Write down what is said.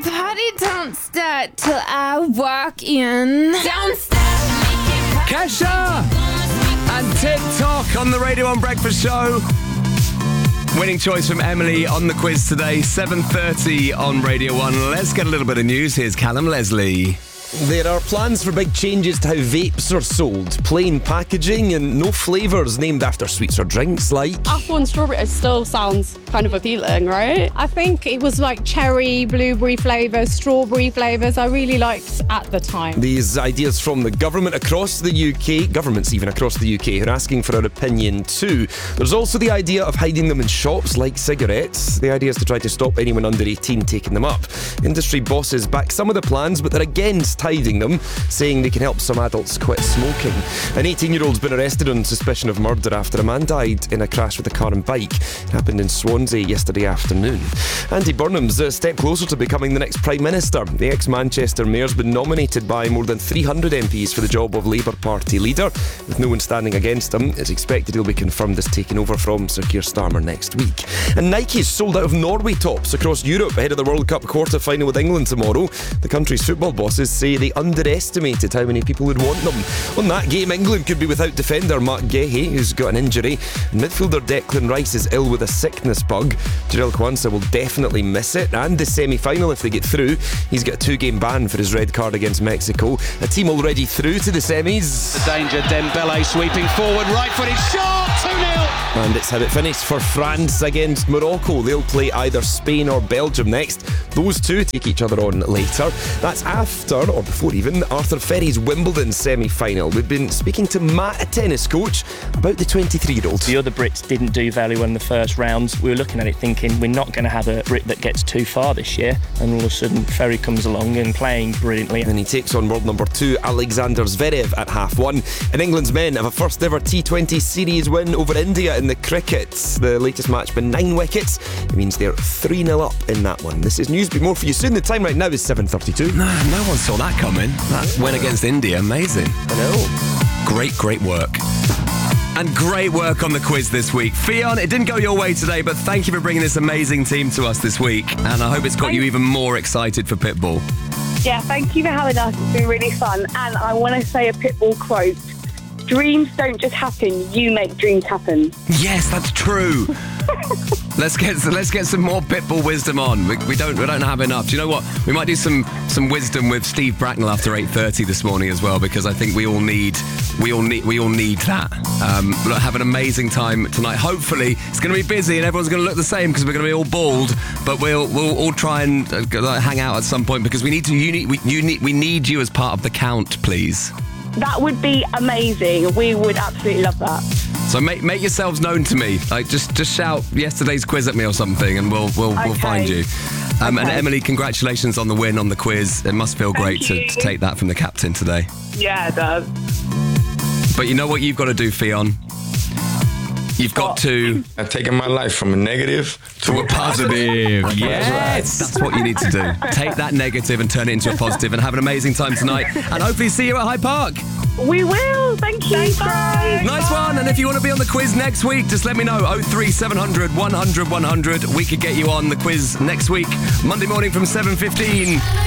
party don't start till I walk in. Don't stop. Kesha and TikTok on the Radio 1 Breakfast Show. Winning choice from Emily on the quiz today, 7:30 on Radio 1. Let's get a little bit of news. Here's Callum Leslie. There are plans for big changes to how vapes are sold. Plain packaging and no flavours named after sweets or drinks like... Apple and strawberry still sounds kind of appealing, right? I think it was like cherry, blueberry flavours, strawberry flavours I really liked at the time. These ideas from the government across the UK, governments even across the UK, are asking for our opinion too. There's also the idea of hiding them in shops like cigarettes. The idea is to try to stop anyone under 18 taking them up. Industry bosses back some of the plans, but they're against hiding them, saying they can help some adults quit smoking. An 18-year-old's been arrested on suspicion of murder after a man died in a crash with a car and bike. It happened in Swansea yesterday afternoon. Andy Burnham's a step closer to becoming the next Prime Minister. The ex-Manchester Mayor's been nominated by more than 300 MPs for the job of Labour Party leader. With no one standing against him, it's expected he'll be confirmed as taking over from Sir Keir Starmer next week. And Nike's sold out of Norway tops across Europe ahead of the World Cup quarter-final with England tomorrow. The country's football bosses say they underestimated how many people would want them. On that game, England could be without defender Mark Guehi, who's got an injury, and midfielder Declan Rice is ill with a sickness bug. Jarell Quansah will definitely miss it, and the semi-final if they get through. He's got a 2-game ban for his red card against Mexico. A team already through to the semis. The danger, Dembele sweeping forward, right-footed shot, 2-0! And it's how it finished for France against Morocco. They'll play either Spain or Belgium next. Those two take each other on later. That's after, or before even, Arthur Ferry's Wimbledon semi-final. We've been speaking to Matt, a tennis coach, about the 23-year-old. The other Brits didn't do very well in the first rounds. We were looking at it thinking we're not going to have a Brit that gets too far this year. And all of a sudden Ferry comes along and playing brilliantly. And he takes on world number 2 Alexander Zverev at half-1. And England's men have a first ever T20 series win over India in the cricket. The latest match been 9 wickets. It means they're 3-0 up in that one. This is Newsbeat. More for you soon. The time right now is 7:32. No one saw that coming. That win against India, amazing. I know. Great work. And great work on the quiz this week. Fionn, it didn't go your way today, but thank you for bringing this amazing team to us this week. And I hope it's got you even more excited for Pitbull. Yeah, thank you for having us. It's been really fun. And I want to say a Pitbull quote. Dreams don't just happen, you make dreams happen. Yes, that's true. Let's get some more Pitbull wisdom on. We don't have enough. Do you know what? We might do some wisdom with Steve Bracknell after 8:30 this morning as well, because I think we all need that. Look, have an amazing time tonight. Hopefully it's going to be busy and everyone's going to look the same because we're going to be all bald. But we'll all try and hang out at some point because we need you as part of the count, please. That would be amazing. We would absolutely love that. So make yourselves known to me. Like just shout yesterday's quiz at me or something, and we'll find you. And Emily, congratulations on the win on the quiz. It must feel great to take that from the captain today. Yeah, it does. But you know what you've got to do, Fionn? You've got to... I've taken my life from a negative to a positive. Yes, that's what you need to do. Take that negative and turn it into a positive, and have an amazing time tonight. And hopefully see you at Hyde Park. We will. Thank you. Bye. Nice one. And if you want to be on the quiz next week, just let me know. 03700 100 100. We could get you on the quiz next week, Monday morning from 7:15.